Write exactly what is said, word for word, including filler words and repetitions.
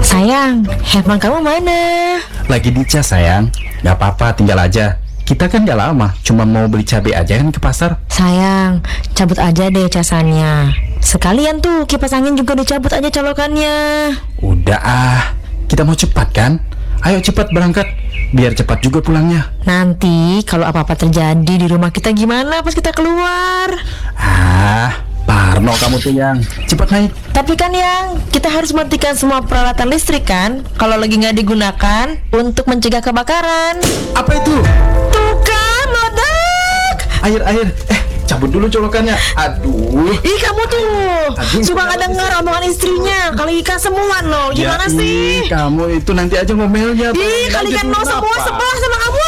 Sayang, handphone kamu mana? Lagi dicas sayang. Gak apa-apa, tinggal aja. Kita kan gak lama, cuma mau beli cabai aja kan ke pasar. Sayang, cabut aja deh casannya. Sekalian tuh kipas angin juga dicabut aja colokannya. Udah ah, kita mau cepat kan? Ayo cepat berangkat, biar cepat juga pulangnya. Nanti kalau apa-apa terjadi di rumah kita gimana pas kita keluar? Ah, Parno kamu tuh yang cepat naik. Tapi kan yang kita harus matikan semua peralatan listrik kan kalau lagi nggak digunakan untuk mencegah kebakaran. Apa itu? Tuh kan, meledak. Air, air. Eh, cabut dulu colokannya. Aduh. Ih kamu tuh Aduh, suka nggak dengar omongan istrinya. Kali ikan semua loh. Gimana Ya, sih? ih, kamu itu nanti aja ngomelnya. Ih Tolongin kali aja ikan dulu, no semua kenapa? sebelah sama kamu.